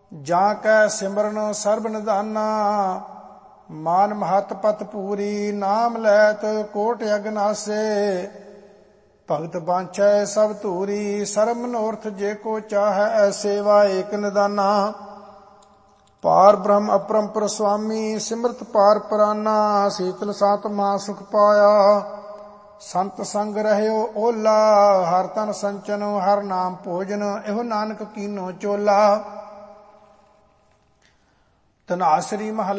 ਜਾਂ ਕੈ ਸਿਮਰਨ ਸਰਬ ਨਿਧਾਨਾ। ਮਾਨ ਮਹਤ ਪਤ ਪੂਰੀ ਨਾਮ ਲੈਤ ਕੋਟ ਅਗਨਾਸੇ। ਭਗਤ ਬਾਂਛੈ ਸਭ ਧੂਰੀ ਸਰਬ ਮਨੋਰਥ ਜੇ ਕੋ ਚਾਹੈ ਸੇਵਾ ਏਕ ਨਿਦਾਨਾ। ਪਾਰ ਬ੍ਰਹਮ ਅਪਰੰਪਰ ਸੁਆਮੀ ਸਿਮਰਤ ਪਾਰ ਪਰਾਨਾ। ਸੀਤਲ ਸਾਤਮਾ ਸੁਖ ਪਾਇਆ ਸੰਤ ਸੰਗ ਰਹਿਓ ਓਲਾ। ਹਰ ਤਨ ਸੰਚਨ ਹਰ ਨਾਮ ਭੋਜਨ ਇਹੋ ਨਾਨਕ ਕੀਨੋ ਚੋਲਾ। ਧਨਾਸਰੀ ਮਹੱਲਾ